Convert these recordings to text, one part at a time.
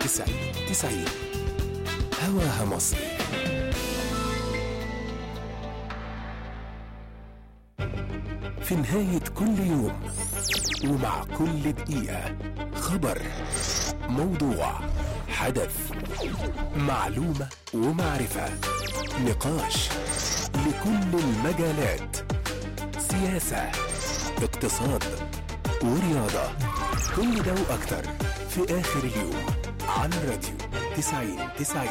90 هواها مصر. في نهاية كل يوم ومع كل دقيقة خبر، موضوع، حدث، معلومة ومعرفة، نقاش لكل المجالات، سياسة، اقتصاد ورياضة، كل ده وأكتر في آخر اليوم على الراديو 90.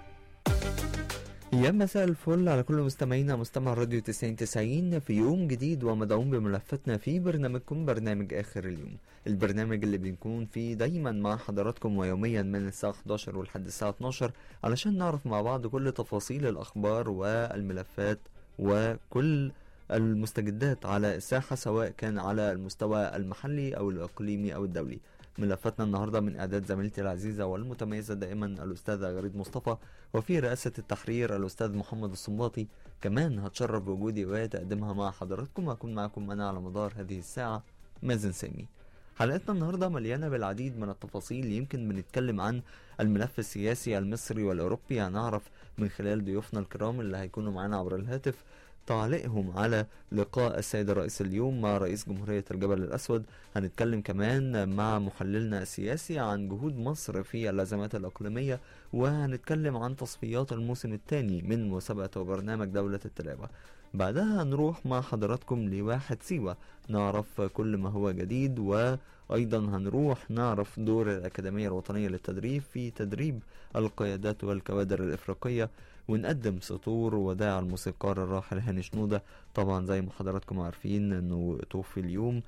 يا مساء الفل على كل مستمعينا مستمع راديو 90 في يوم جديد ومدعوم بملفتنا في برنامجكم برنامج آخر اليوم، البرنامج اللي بنكون فيه دايما مع حضراتكم ويوميا من الساعة 11 ولحد الساعة 12 علشان نعرف مع بعض كل تفاصيل الأخبار والملفات وكل المستجدات على الساحة، سواء كان على المستوى المحلي أو الإقليمي أو الدولي. ملفاتنا النهاردة من إعداد زميلتي العزيزة والمتميزة دائما الأستاذة غريب مصطفى، وفي رئاسة التحرير الأستاذ محمد الصنباطي. كمان هتشرف بوجودي وتقدمها مع حضراتكم، هكون معكم أنا على مدار هذه الساعة مازن سامي. حلقتنا النهاردة مليانة بالعديد من التفاصيل، يمكن بنتكلم عن الملف السياسي المصري والأوروبي، هنعرف من خلال ضيوفنا الكرام اللي هيكونوا معنا عبر الهاتف تعليقهم على لقاء السيد الرئيس اليوم مع رئيس جمهورية الجبل الأسود. هنتكلم كمان مع محللنا السياسي عن جهود مصر في الأزمات الإقليمية، وهنتكلم عن تصفيات الموسم الثاني من مسابقة وبرنامج دولة التلاوة. بعدها هنروح مع حضراتكم لواحد سيوة نعرف كل ما هو جديد، وأيضا هنروح نعرف دور الأكاديمية الوطنية للتدريب في تدريب القيادات والكوادر الإفريقية، ونقدم سطور وداع الموسيقار الراحل هاني شنودة. طبعا زي ما حضراتكم عارفين انه توفي اليوم،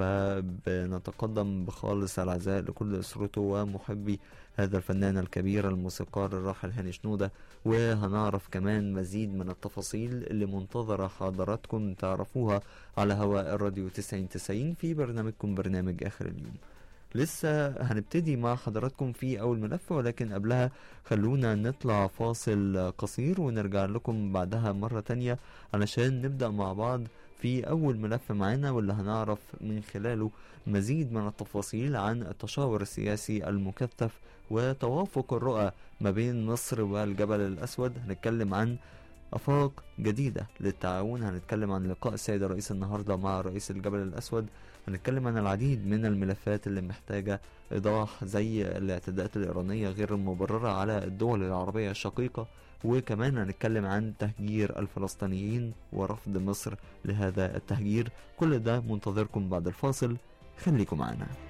فبنتقدم بخالص العزاء لكل أسرته ومحبي هذا الفنان الكبير الموسيقار الراحل هاني شنودة. وهنعرف كمان مزيد من التفاصيل اللي منتظرة حضراتكم تعرفوها على هواء الراديو 90 في برنامجكم برنامج آخر اليوم. لسه هنبتدي مع حضراتكم في أول ملف، ولكن قبلها خلونا نطلع فاصل قصير ونرجع لكم بعدها مرة تانية علشان نبدأ مع بعض في أول ملف معانا، واللي هنعرف من خلاله مزيد من التفاصيل عن التشاور السياسي المكثف وتوافق الرؤى ما بين مصر والجبل الأسود. هنتكلم عن أفاق جديدة للتعاون، هنتكلم عن لقاء السيد الرئيس النهاردة مع رئيس الجبل الأسود، هنتكلم عن العديد من الملفات اللي محتاجة إيضاح زي الاعتداءات الإيرانية غير المبررة على الدول العربية الشقيقة، وكمان هنتكلم عن تهجير الفلسطينيين ورفض مصر لهذا التهجير. كل ده منتظركم بعد الفاصل، خليكم معنا.